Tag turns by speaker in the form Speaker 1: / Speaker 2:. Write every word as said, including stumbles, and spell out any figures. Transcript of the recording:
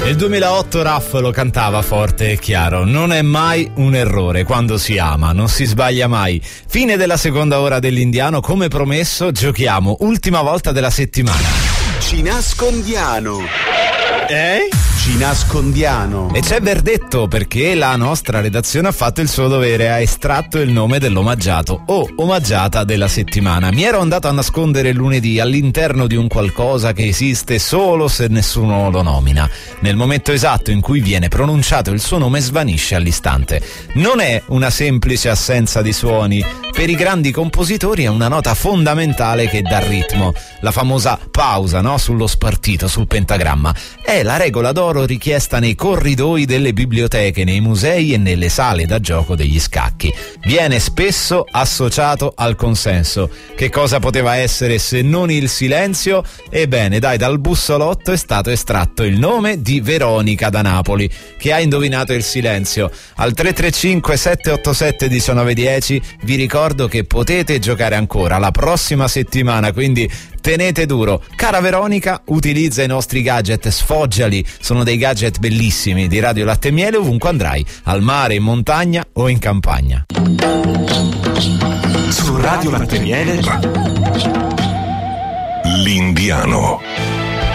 Speaker 1: Nel duemilaotto Raff lo cantava forte e chiaro: non è mai un errore quando si ama, non si sbaglia mai. Fine della seconda ora dell'Indiano, come promesso giochiamo ultima volta della settimana.
Speaker 2: Ci nascondiamo.
Speaker 1: Eh?
Speaker 2: Ci nascondiamo.
Speaker 1: E c'è verdetto, perché la nostra redazione ha fatto il suo dovere, ha estratto il nome dell'omaggiato o omaggiata della settimana. Mi ero andato a nascondere lunedì all'interno di un qualcosa che esiste solo se nessuno lo nomina. Nel momento esatto in cui viene pronunciato il suo nome svanisce all'istante. Non è una semplice assenza di suoni. Per i grandi compositori è una nota fondamentale che dà ritmo. La famosa pausa, no? Sullo spartito, sul pentagramma. È la regola d'oro richiesta nei corridoi delle biblioteche, nei musei e nelle sale da gioco degli scacchi. Viene spesso associato al consenso. Che cosa poteva essere se non il silenzio? Ebbene, dai, dal bussolotto è stato estratto il nome di Veronica da Napoli, che ha indovinato il silenzio. Al tre tre cinque sette otto sette uno nove uno zero vi ricordo che potete giocare ancora la prossima settimana, quindi tenete duro. Cara Veronica, utilizza i nostri gadget, sfoggiali, sono dei gadget bellissimi di Radio Latte e Miele ovunque andrai, al mare, in montagna o in campagna.
Speaker 3: Su Radio Latte e Miele, l'Indiano.